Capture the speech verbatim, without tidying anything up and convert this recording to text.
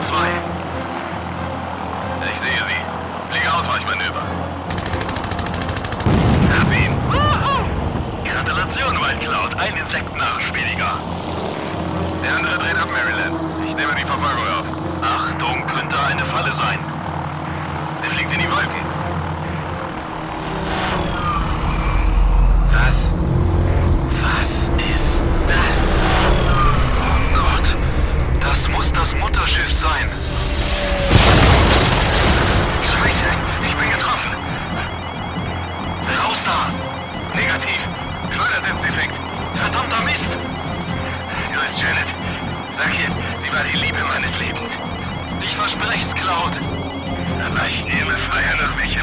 zwei. Ich sehe sie. Fliege Ausweichmanöver. Hab ihn. Gratulation, White Cloud. Ein Insektenarsch weniger. Der andere dreht ab, Maryland. Ich nehme die Verfolgung auf. Achtung, könnte eine Falle sein. Er fliegt in die Wolken. Was? Was ist das? Oh Gott. Das muss das Mutterschiff sein. Scheiße, ich bin getroffen. Raus da. Negativ. Schleudersitzdefekt. Verdammter Mist. Grüß Janet. Sag ihr, sie war die Liebe meines Lebens. Ich versprech's, Cloud. Aber ich nehme Feuer nach mich.